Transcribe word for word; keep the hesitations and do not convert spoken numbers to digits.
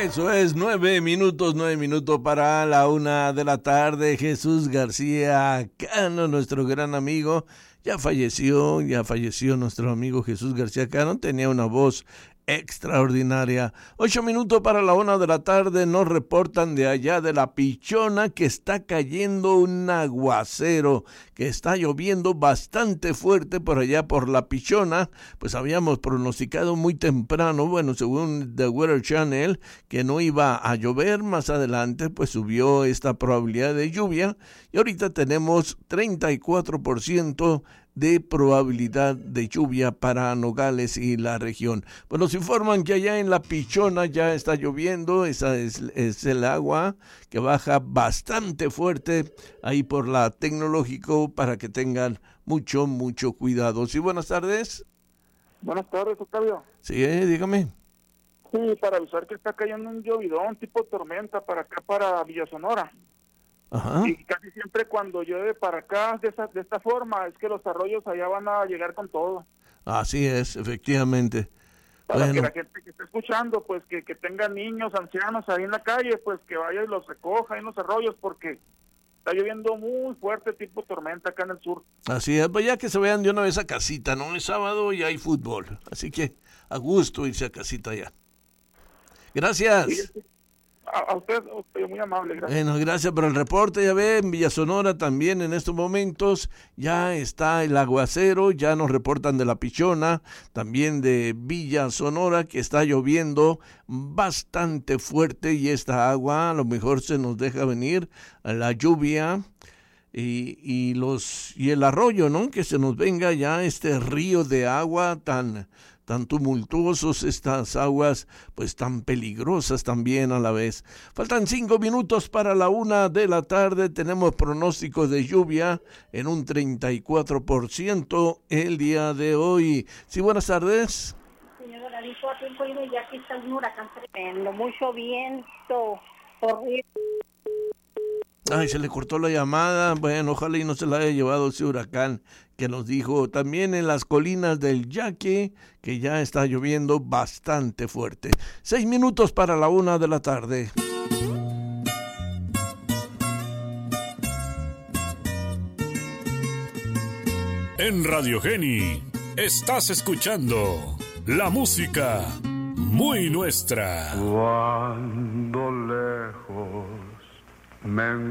Eso es, nueve minutos, nueve minutos para la una de la tarde. Jesús García Cano, nuestro gran amigo, ya falleció, ya falleció nuestro amigo Jesús García Cano, tenía una voz extraordinaria. Ocho minutos para la una de la tarde, nos reportan de allá de La Pichona que está cayendo un aguacero, que está lloviendo bastante fuerte por allá por La Pichona. Pues habíamos pronosticado muy temprano, bueno, según The Weather Channel, que no iba a llover. Más adelante pues subió esta probabilidad de lluvia y ahorita tenemos treinta y cuatro por ciento de probabilidad de lluvia para Nogales y la región. Pues nos informan que allá en La Pichona ya está lloviendo. Esa es, es el agua que baja bastante fuerte ahí por la Tecnológico, para que tengan mucho, mucho cuidado. Sí, buenas tardes. Buenas tardes, Octavio. Sí, eh, dígame. Sí, para avisar que está cayendo un llovidón tipo tormenta para acá, para Villa Sonora. Ajá. Y casi siempre cuando llueve para acá de, esa, de esta forma es que los arroyos allá van a llegar con todo. Así es, efectivamente. Para Bueno. que la gente que esté escuchando, pues que, que tenga niños, ancianos ahí en la calle, pues que vaya y los recoja en los arroyos, porque está lloviendo muy fuerte tipo tormenta acá en el sur. Así es, pues ya que se vean de una vez a casita, ¿no? Es sábado y hay fútbol, así que a gusto irse a casita ya. Gracias. Sí, A, a usted, usted muy amable, gracias. Bueno, gracias por el reporte. Ya ve, en Villa Sonora también en estos momentos ya está el aguacero, ya nos reportan de La Pichona, también de Villa Sonora, que está lloviendo bastante fuerte y esta agua a lo mejor se nos deja venir a la lluvia y, y, los, y el arroyo, ¿no? Que se nos venga ya este río de agua tan... tan tumultuosos, estas aguas pues tan peligrosas también a la vez. Faltan cinco minutos para la una de la tarde, tenemos pronósticos de lluvia en un treinta y cuatro por ciento el día de hoy. Sí, buenas tardes. Señor Doradito, a tiempo y ya aquí está un huracán tremendo, mucho viento, horrible. Ay, se le cortó la llamada. Bueno, ojalá y no se la haya llevado ese huracán que nos dijo. También en las colinas del Yaque, que ya está lloviendo bastante fuerte. Seis minutos para la una de la tarde. En Radio Geni estás escuchando la música muy nuestra. Cuando lejos me